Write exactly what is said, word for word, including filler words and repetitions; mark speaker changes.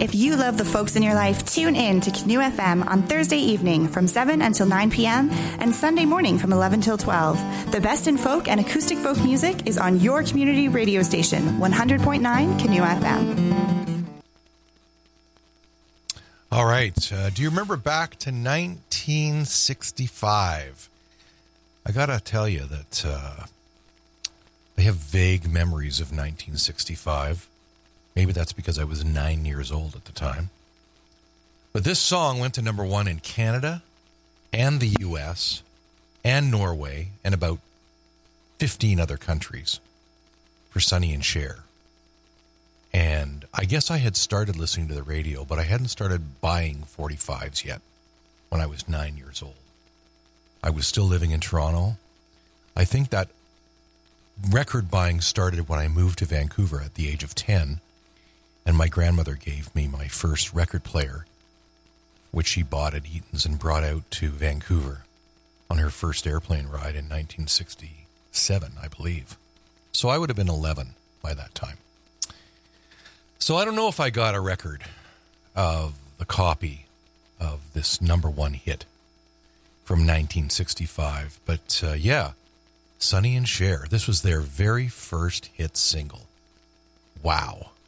Speaker 1: If you love the folks in your life, tune in to Canoe F M on Thursday evening from seven until nine p.m. and Sunday morning from eleven till twelve. The best in folk and acoustic folk music is on your community radio station, one hundred point nine Canoe F M.
Speaker 2: All right. Uh, do you remember back to nineteen sixty-five? I got to tell you that uh, I have vague memories of nineteen sixty-five. Maybe that's because I was nine years old at the time. But this song went to number one in Canada and the U S and Norway and about fifteen other countries for Sonny and Cher. And I guess I had started listening to the radio, but I hadn't started buying forty-fives yet when I was nine years old. I was still living in Toronto. I think that record buying started when I moved to Vancouver at the age of ten, and my grandmother gave me my first record player, which she bought at Eaton's and brought out to Vancouver on her first airplane ride in nineteen sixty-seven, I believe. So I would have been eleven by that time. So I don't know if I got a record of the copy of this number one hit from nineteen sixty-five. But uh, yeah, Sonny and Cher. This was their very first hit single. Wow.